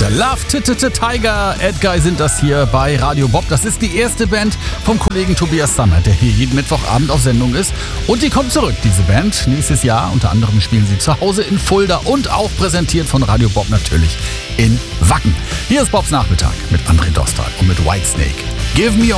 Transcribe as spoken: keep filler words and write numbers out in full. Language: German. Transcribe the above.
Love T T T Tiger, Edguy sind das hier bei Radio Bob. Das ist die erste Band vom Kollegen Tobias Sammer, der hier jeden Mittwochabend auf Sendung ist. Und die kommt zurück, diese Band, nächstes Jahr. Unter anderem spielen sie zu Hause in Fulda und auch präsentiert von Radio Bob natürlich in Wacken. Hier ist Bobs Nachmittag mit André Dostal und mit Whitesnake. Give me